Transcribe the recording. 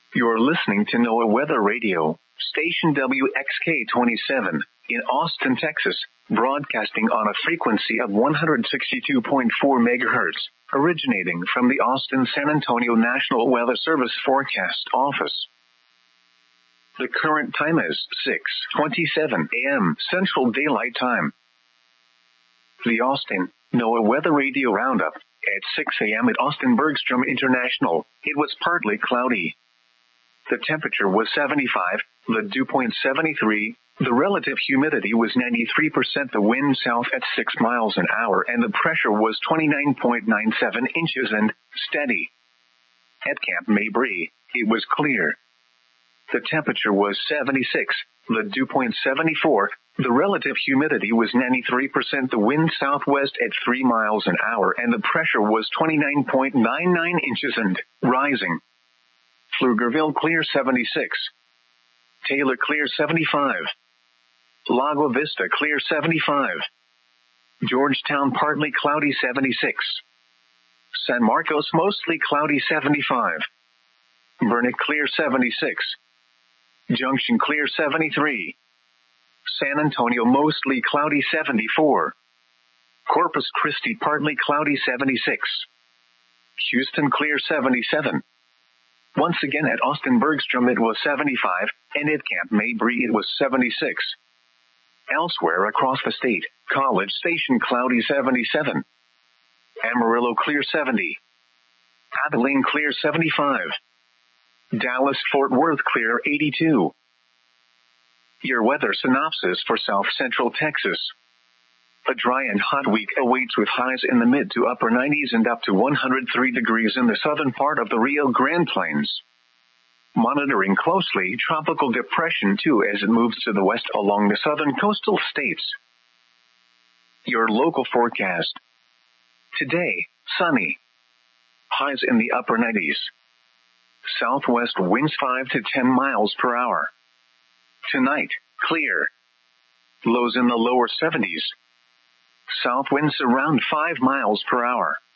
You're listening to NOAA Weather Radio, station WXK-27, in Austin, Texas, broadcasting on a frequency of 162.4 megahertz, originating from the Austin-San Antonio National Weather Service Forecast Office. The current time is 6:27 a.m. Central Daylight Time. The Austin NOAA Weather Radio Roundup. At 6 a.m. at Austin Bergstrom International, it was partly cloudy. The temperature was 75, the dew point 73, the relative humidity was 93%, the wind south at 6 miles an hour, and the pressure was 29.97 inches and steady. At Camp Mabry, it was clear. The temperature was 76, the dew point 74, the relative humidity was 93%, the wind southwest at 3 miles an hour, and the pressure was 29.99 inches and rising. Pflugerville clear 76. Taylor clear 75. Lago Vista clear 75. Georgetown partly cloudy 76. San Marcos mostly cloudy 75. Burnet clear 76. Junction clear 73. San Antonio mostly cloudy 74. Corpus Christi partly cloudy 76. Houston clear 77. Once again at Austin Bergstrom it was 75, and at Camp Mabry it was 76. Elsewhere across the state, College Station cloudy 77. Amarillo clear 70. Abilene clear 75. Dallas Fort Worth clear 82. Your weather synopsis for South Central Texas. A dry and hot week awaits with highs in the mid to upper 90s and up to 103 degrees in the southern part of the Rio Grande Plains. Monitoring closely Tropical Depression 2 as it moves to the west along the southern coastal states. Your local forecast. Today, sunny. Highs in the upper 90s. Southwest winds 5 to 10 miles per hour. Tonight, clear. Lows in the lower 70s. South winds around 5 miles per hour.